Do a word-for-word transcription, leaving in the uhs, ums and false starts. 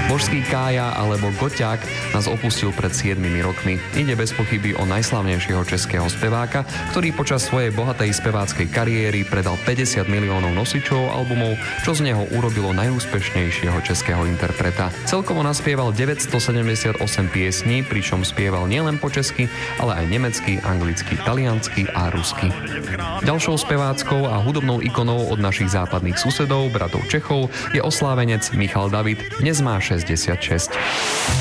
Božský Kája alebo Goťák nás opustil pred siedmimi rokmi. Ide bez pochyby o najslavnejšieho českého speváka, ktorý počas svojej bohatej speváckej kariéry predal päťdesiat miliónov nosičov albumov, čo z neho urobilo najúspešnejšieho českého interpreta. Celkovo naspieval deväťstosedemdesiatosem piesní, pričom spieval nielen po česky, ale aj nemecky, anglicky, taliansky a rusky. Ďalšou speváckou a hudobnou ikonou od našich západných susedov, bratov Čechov, je oslávenec Michal David. Dnes má šesťdesiatšesť.